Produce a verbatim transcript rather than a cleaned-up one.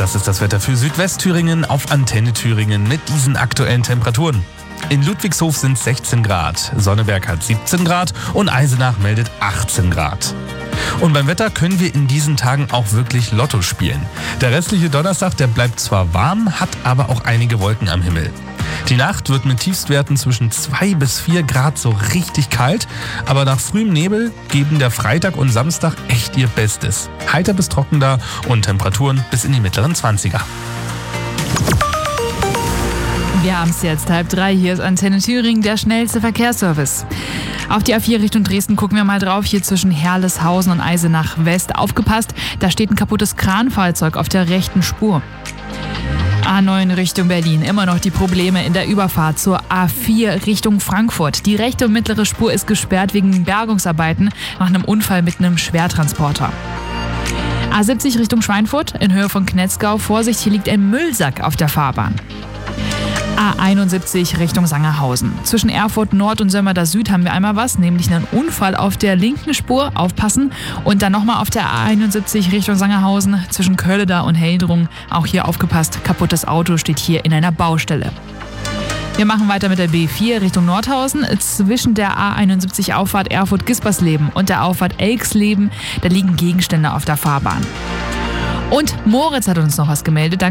das ist das Wetter für Südwestthüringen auf Antenne Thüringen mit diesen aktuellen Temperaturen. In Ludwigshof sind es sechzehn Grad, Sonneberg hat siebzehn Grad und Eisenach meldet achtzehn Grad. Und beim Wetter können wir in diesen Tagen auch wirklich Lotto spielen. Der restliche Donnerstag, der bleibt zwar warm, hat aber auch einige Wolken am Himmel. Die Nacht wird mit Tiefstwerten zwischen zwei bis vier Grad so richtig kalt, aber nach frühem Nebel geben der Freitag und Samstag echt ihr Bestes. Heiter bis trocken da und Temperaturen bis in die mittleren zwanziger. Wir haben es jetzt halb drei, hier ist Antenne Thüringen, der schnellste Verkehrsservice. Auf die A vier Richtung Dresden gucken wir mal drauf, hier zwischen Herleshausen und Eisenach West. Aufgepasst, da steht ein kaputtes Kranfahrzeug auf der rechten Spur. A neun Richtung Berlin, immer noch die Probleme in der Überfahrt zur A vier Richtung Frankfurt. Die rechte und mittlere Spur ist gesperrt wegen Bergungsarbeiten nach einem Unfall mit einem Schwertransporter. A siebzig Richtung Schweinfurt in Höhe von Knetzgau. Vorsicht, hier liegt ein Müllsack auf der Fahrbahn. A einundsiebzig Richtung Sangerhausen. Zwischen Erfurt Nord und Sömmerda Süd haben wir einmal was, nämlich einen Unfall auf der linken Spur, aufpassen. Und dann nochmal auf der A einundsiebzig Richtung Sangerhausen zwischen Kölleda und Heldrung. Auch hier aufgepasst, kaputtes Auto steht hier in einer Baustelle. Wir machen weiter mit der B vier Richtung Nordhausen. Zwischen der A einundsiebzig Auffahrt Erfurt-Gispersleben und der Auffahrt Elksleben, da liegen Gegenstände auf der Fahrbahn. Und Moritz hat uns noch was gemeldet.